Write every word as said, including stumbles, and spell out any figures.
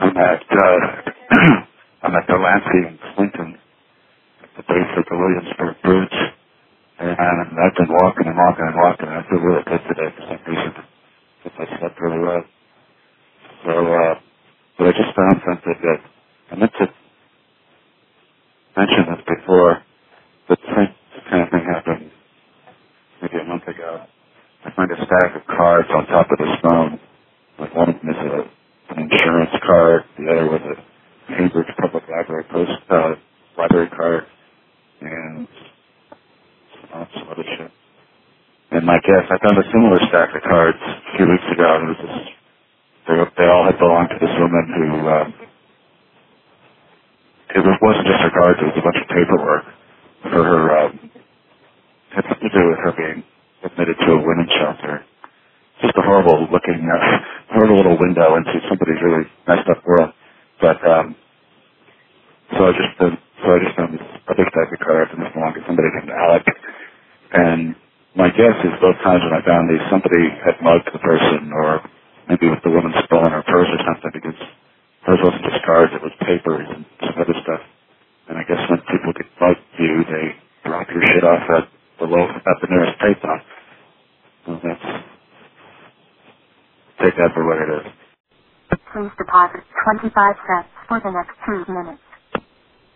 I'm at, uh, I'm at Delancey in Clinton, at the base of the Williamsburg Bridge, and I've been walking and walking and walking, and I feel really good today for some reason, because I slept really well. So, uh, but I just found something that I meant to mention this before, but the same kind of thing happened maybe a month ago. I find a stack of cards on top of this phone. Like one of them is a, an insurance card, the other was a Cambridge Public Library post uh, library card, and uh, some other shit. And my guess, I found a similar stack of cards a few weeks ago, and it was just, they, they all had belonged to this woman who, uh, it was, wasn't just her cards, it was a bunch of paperwork for her, um, had something to do with her being admitted to a women's shelter. Just a horrible looking, uh, horrible little window into somebody's really messed up world. But, um, so I just, uh, so I just found this other stack of cards and this belonged to somebody named Alec. And my guess is both times when I found these, somebody had mugged the person, or maybe with the woman stolen her purse or something, because hers wasn't just cards, it was papers and some other stuff. And I guess when people get mugged you, they drop your shit off at the low, at the nearest payphone. So that's, take that for what it is. Please deposit twenty-five cents for the next two minutes.